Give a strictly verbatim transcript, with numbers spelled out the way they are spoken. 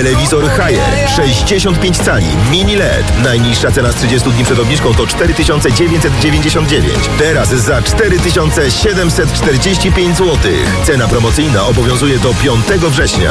Telewizor Haier sześćdziesiąt pięć cali, mini L E D. Najniższa cena z trzydziestu dni przed obniżką to cztery tysiące dziewięćset dziewięćdziesiąt dziewięć. Teraz za cztery tysiące siedemset czterdzieści pięć złotych. Cena promocyjna obowiązuje do piątego września.